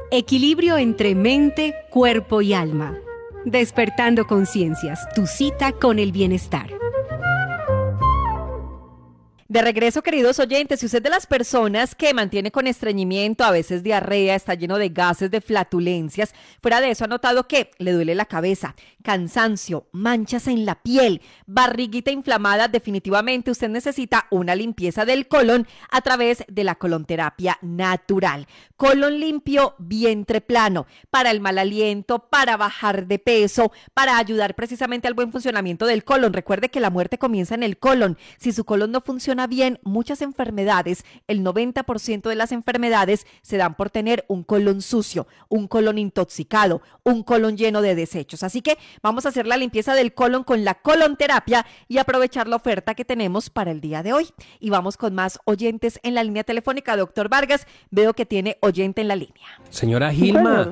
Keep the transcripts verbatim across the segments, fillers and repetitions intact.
Equilibrio entre mente, cuerpo y alma. Despertando conciencias, tu cita con el bienestar. De regreso, queridos oyentes, si usted es de las personas que mantiene con estreñimiento, a veces diarrea, está lleno de gases, de flatulencias, fuera de eso ha notado que le duele la cabeza, cansancio, manchas en la piel, barriguita inflamada, definitivamente usted necesita una limpieza del colon a través de la colonterapia natural. Colon limpio, vientre plano, para el mal aliento, para bajar de peso, para ayudar precisamente al buen funcionamiento del colon. Recuerde que la muerte comienza en el colon. Si su colon no funciona bien, muchas enfermedades, el noventa por ciento de las enfermedades se dan por tener un colon sucio, un colon intoxicado, un colon lleno de desechos. Así que vamos a hacer la limpieza del colon con la colonterapia y aprovechar la oferta que tenemos para el día de hoy. Y vamos con más oyentes en la línea telefónica. Doctor Vargas, veo que tiene oyente en la línea. Señora Gilma.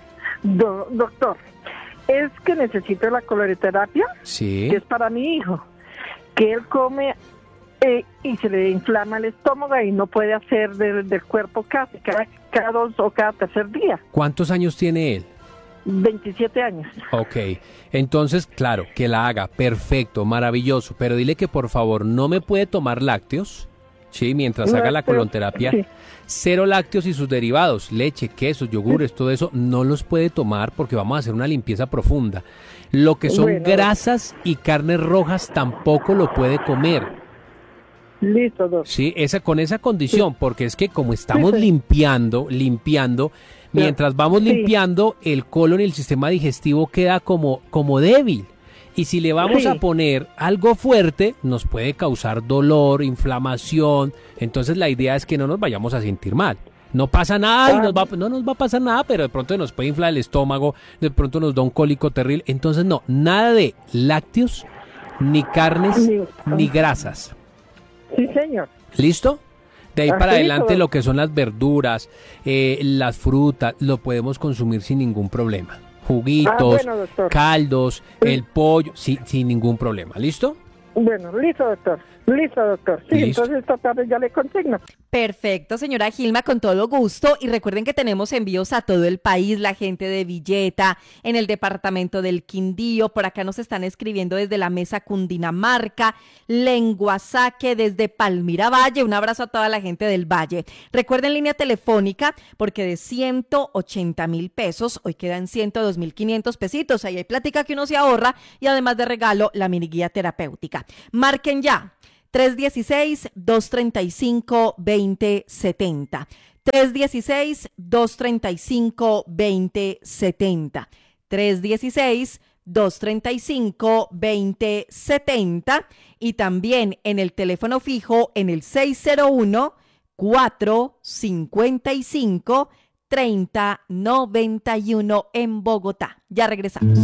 Do, doctor, es que necesito la colonterapia, Sí. que es para mi hijo, que él come eh, y se le inflama el estómago y no puede hacer del, del cuerpo casi cada, cada dos o cada tercer día. ¿Cuántos años tiene él? veintisiete años. Ok, entonces, claro, que la haga, perfecto, maravilloso, pero dile que por favor no me puede tomar lácteos, ¿sí? Mientras haga la colonterapia, sí. Cero lácteos y sus derivados, leche, quesos, yogures, todo eso, no los puede tomar porque vamos a hacer una limpieza profunda. Lo que son Bueno. grasas y carnes rojas tampoco lo puede comer. Listo, doctor. Sí, esa, con esa condición, porque es que como estamos Sí, sí. limpiando, limpiando, mientras vamos Sí. limpiando, el colon y el sistema digestivo queda como, como débil. Y si le vamos Sí. a poner algo fuerte, nos puede causar dolor, inflamación. Entonces la idea es que no nos vayamos a sentir mal. No pasa nada y Ah. nos va, no nos va a pasar nada, pero de pronto nos puede inflar el estómago, de pronto nos da un cólico terrible. Entonces no, nada de lácteos, ni carnes, Ni- ni grasas. Sí, señor. ¿Listo? De ahí Ah, para sí, adelante todo. lo que son las verduras, eh, las frutas, lo podemos consumir sin ningún problema. Juguitos, Ah, bueno, doctor. caldos, el pollo, sí, sin ningún problema. ¿Listo? Bueno, listo, doctor. Listo, doctor. Sí, Listo. entonces esta tarde ya le consigno. Perfecto, señora Gilma, con todo gusto. Y recuerden que tenemos envíos a todo el país, la gente de Villeta, en el departamento del Quindío. Por acá nos están escribiendo desde la mesa Cundinamarca, Lenguasaque, desde Palmira Valle. Un abrazo a toda la gente del Valle. Recuerden línea telefónica, porque de ciento ochenta mil pesos, hoy quedan ciento dos mil quinientos pesitos. Ahí hay plática que uno se ahorra y además de regalo, la mini guía terapéutica. Marquen ya. tres uno seis, dos tres cinco, dos cero siete cero. tres uno seis, dos tres cinco, dos cero siete cero. tres uno seis, dos tres cinco, dos cero siete cero. Y también en el teléfono fijo en el seis cero uno, cuatro cinco cinco, tres cero nueve uno en Bogotá. Ya regresamos.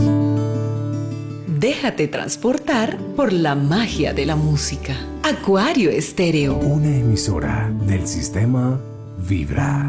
Déjate transportar por la magia de la música. Acuario Estéreo. Una emisora del sistema Vibra.